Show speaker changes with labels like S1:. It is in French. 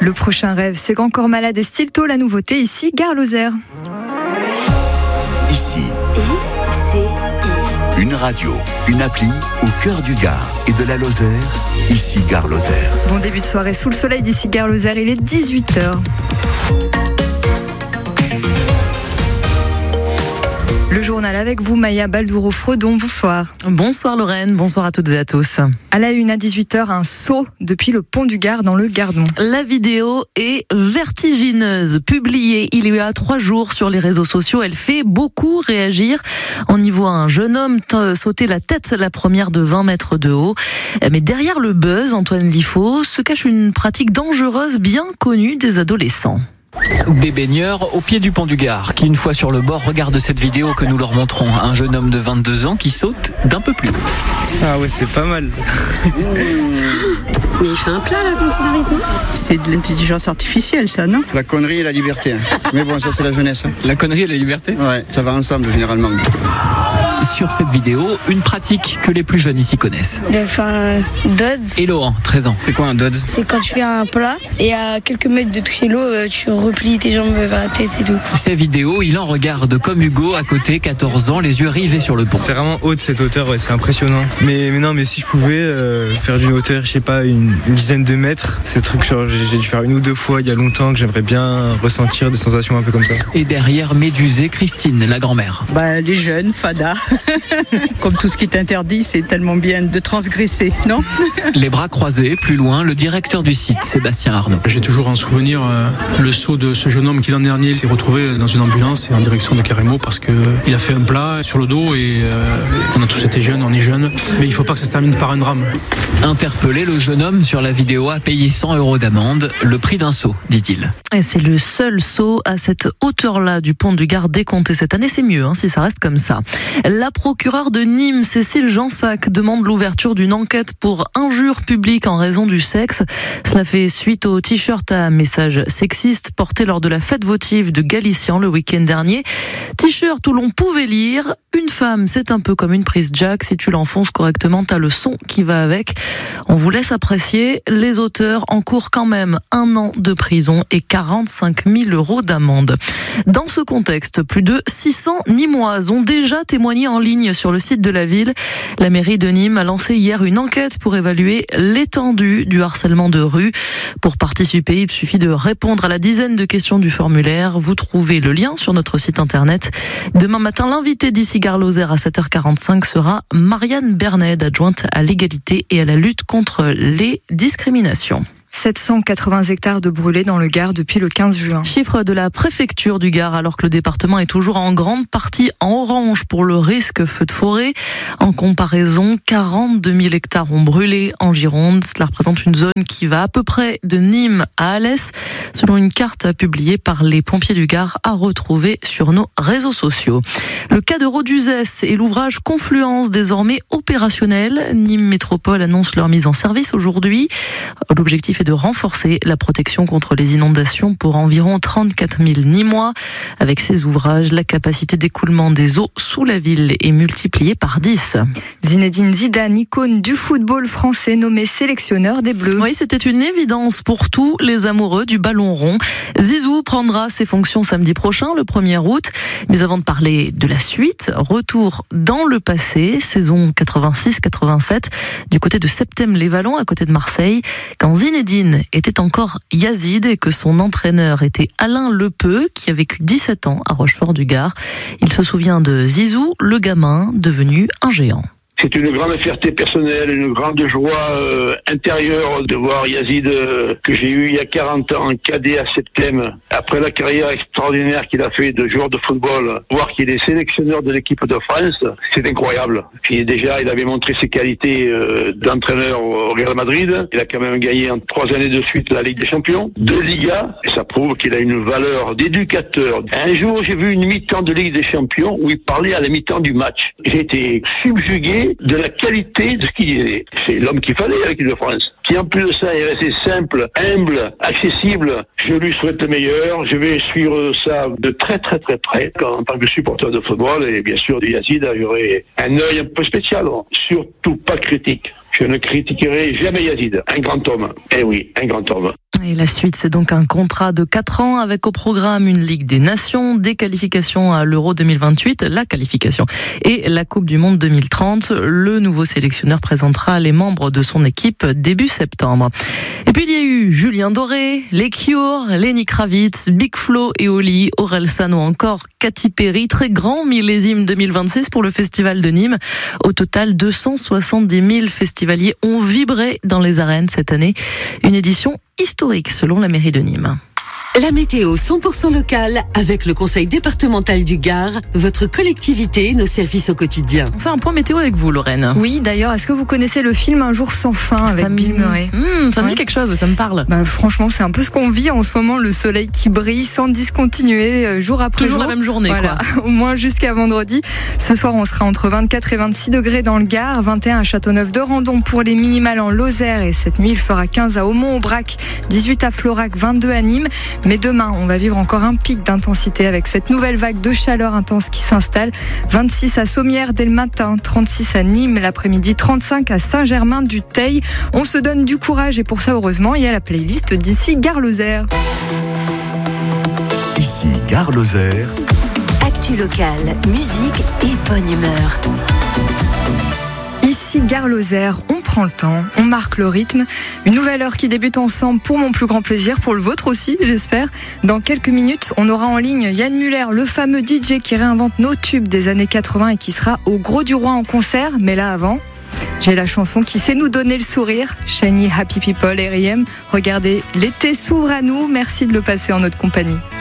S1: Le prochain rêve, c'est qu'Encore Malade et Stilto, la nouveauté ici, Gare Lozère.
S2: Ici, une radio, une appli au cœur du Gard et de la Lozère. Ici, Gare Lozère.
S1: Bon début de soirée sous le soleil d'ici Gare Lozère, il est 18h. Le journal avec vous, Maya Baldouro-Fredon, bonsoir.
S3: Bonsoir Lorraine, bonsoir à toutes et à tous.
S1: À la une à 18h, un saut depuis le pont du Gard dans le Gardon.
S3: La vidéo est vertigineuse. Publiée il y a 3 jours sur les réseaux sociaux, elle fait beaucoup réagir. On y voit un jeune homme sauter la tête, la première de 20 mètres de haut. Mais derrière le buzz, Antoine Liffaut, se cache une pratique dangereuse bien connue des adolescents.
S4: Des baigneurs au pied du pont du Gard qui, une fois sur le bord, regardent cette vidéo que nous leur montrons. Un jeune homme de 22 ans qui saute d'un peu plus haut.
S5: Ah ouais, c'est pas mal.
S6: Mais il fait un plat là quand il arrive, non ?
S7: C'est de l'intelligence artificielle, ça, non ?
S8: La connerie et la liberté. Mais bon, ça c'est la jeunesse.
S4: La connerie et la liberté ?
S8: Ouais, ça va ensemble généralement.
S4: Sur cette vidéo, une pratique que les plus jeunes ici connaissent.
S9: De faire un dodge.
S4: Et Laurent, 13 ans. C'est quoi un dodge ?
S9: C'est quand tu fais un plat et à quelques mètres de toucher l'eau, tu replies tes jambes vers la tête et tout.
S4: Ces vidéos, il en regarde comme Hugo à côté, 14 ans, les yeux rivés sur le pont.
S5: C'est vraiment haut de cette hauteur, ouais, c'est impressionnant. Mais non, mais si je pouvais faire d'une hauteur, je sais pas, une dizaine de mètres, c'est un truc genre j'ai dû faire 1 ou 2 fois il y a longtemps que j'aimerais bien ressentir des sensations un peu comme ça.
S4: Et derrière médusée, Christine, la grand-mère.
S7: Les jeunes, fada. Comme tout ce qui est interdit, c'est tellement bien de transgresser, non ?
S4: Les bras croisés, plus loin, le directeur du site, Sébastien Arnaud.
S10: J'ai toujours en souvenir le saut de ce jeune homme qui l'an dernier s'est retrouvé dans une ambulance et en direction de Carremo parce qu'il a fait un plat sur le dos et on a tous été jeunes, on est jeunes, mais il ne faut pas que ça se termine par un drame.
S4: Interpellé, le jeune homme sur la vidéo a payé 100 € d'amende, le prix d'un saut, dit-il.
S3: Et c'est le seul saut à cette hauteur-là du pont du Gard décompté cette année, c'est mieux si ça reste comme ça. La procureure de Nîmes, Cécile Jansac, demande l'ouverture d'une enquête pour injure publique en raison du sexe. Cela fait suite au t-shirt à message sexiste porté lors de la fête votive de Galician le week-end dernier. T-shirt où l'on pouvait lire « Une femme, c'est un peu comme une prise jack, si tu l'enfonces correctement, t'as le son qui va avec ». On vous laisse apprécier. Les auteurs encourent quand même 1 an de prison et 45 000 € d'amende. Dans ce contexte, plus de 600 Nîmoises ont déjà témoigné en ligne sur le site de la ville. La mairie de Nîmes a lancé hier une enquête pour évaluer l'étendue du harcèlement de rue. Pour participer, il suffit de répondre à la dizaine de questions du formulaire. Vous trouvez le lien sur notre site internet. Demain matin, l'invité d'ici Gare Lozère à 7h45 sera Marianne Bernet, adjointe à l'égalité et à la lutte contre les discriminations.
S1: 780 hectares de brûlés dans le Gard depuis le 15 juin.
S3: Chiffre de la préfecture du Gard, alors que le département est toujours en grande partie en orange pour le risque feu de forêt. En comparaison, 42 000 hectares ont brûlé en Gironde. Cela représente une zone qui va à peu près de Nîmes à Alès, selon une carte publiée par les pompiers du Gard à retrouver sur nos réseaux sociaux. Le cas de Roduzès et l'ouvrage Confluence désormais opérationnel. Nîmes Métropole annonce leur mise en service aujourd'hui. L'objectif est de renforcer la protection contre les inondations pour environ 34 000 Nîmois. Avec ces ouvrages, la capacité d'écoulement des eaux sous la ville est multipliée par 10.
S1: Zinedine Zidane, icône du football français, nommé sélectionneur des Bleus.
S3: Oui, c'était une évidence pour tous les amoureux du ballon rond. Zizou prendra ses fonctions samedi prochain, le 1er août. Mais avant de parler de la suite, retour dans le passé, saison 86-87, du côté de Septem-les-Vallons, à côté de Marseille, quand Zinedine était encore Yazid et que son entraîneur était Alain Lepeu, qui a vécu 17 ans à Rochefort-du-Gard. Il se souvient de Zizou, le gamin devenu un géant.
S11: C'est une grande fierté personnelle, une grande joie intérieure de voir Yazid que j'ai eu il y a 40 ans en cadet à Septem. Après la carrière extraordinaire qu'il a fait de joueur de football, voir qu'il est sélectionneur de l'équipe de France, c'est incroyable. Puis déjà, il avait montré ses qualités d'entraîneur au Real Madrid. Il a quand même gagné en 3 années de suite la Ligue des Champions, 2 Ligas, et ça prouve qu'il a une valeur d'éducateur. Un jour, j'ai vu une mi-temps de Ligue des Champions où il parlait à la mi-temps du match. J'ai été subjugué de la qualité de ce qu'il disait. C'est l'homme qu'il fallait à l'équipe de France. Qui en plus de ça est resté simple, humble, accessible. Je lui souhaite le meilleur. Je vais suivre ça de très très très près. En tant que supporter de football et bien sûr de Yazid, j'aurai un œil un peu spécial. Surtout pas critique. Je ne critiquerai jamais Yazid. Un grand homme. Eh oui, un grand homme.
S3: Et la suite, c'est donc un contrat de 4 ans avec au programme une Ligue des Nations, des qualifications à l'Euro 2028, la qualification et la Coupe du Monde 2030. Le nouveau sélectionneur présentera les membres de son équipe début septembre. Et puis il y a eu Julien Doré, les Cure, Lenny Kravitz, Big Flo et Oli, Orelsan ou encore Katy Perry. Très grand millésime 2026 pour le Festival de Nîmes. Au total, 270 000 festivaliers ont vibré dans les arènes cette année. Une édition historique selon la mairie de Nîmes.
S12: La météo 100% locale avec le conseil départemental du Gard, votre collectivité, nos services au quotidien.
S3: On fait un point météo avec vous, Lorraine.
S1: Oui, d'ailleurs, est-ce que vous connaissez le film Un jour sans fin avec Bill Murray?
S3: Ça me dit quelque chose, ça me parle.
S1: Franchement, c'est un peu ce qu'on vit en ce moment, le soleil qui brille sans discontinuer jour après jour.
S3: Toujours la même journée,
S1: voilà, au moins jusqu'à vendredi. Ce soir, on sera entre 24 et 26 degrés dans le Gard, 21 à Châteauneuf-de-Randon pour les minimales en Lozère et cette nuit, il fera 15 à Aumont-Aubrac, 18 à Florac, 22 à Nîmes. Mais demain, on va vivre encore un pic d'intensité avec cette nouvelle vague de chaleur intense qui s'installe. 26 à Sommières dès le matin, 36 à Nîmes l'après-midi, 35 à Saint-Germain-du-Teil. On se donne du courage et pour ça, heureusement, il y a la playlist d'ici Gare Lozère.
S2: Ici Gare Lozère.
S12: Actu locale, musique et bonne humeur.
S1: Ici Gare Lozère, on prend le temps, on marque le rythme. Une nouvelle heure qui débute ensemble pour mon plus grand plaisir, pour le vôtre aussi, j'espère. Dans quelques minutes, on aura en ligne Yann Muller, le fameux DJ qui réinvente nos tubes des années 80 et qui sera au Gros du Roi en concert. Mais là avant, j'ai la chanson qui sait nous donner le sourire. Shiny Happy People, R.I.M. Regardez, l'été s'ouvre à nous. Merci de le passer en notre compagnie.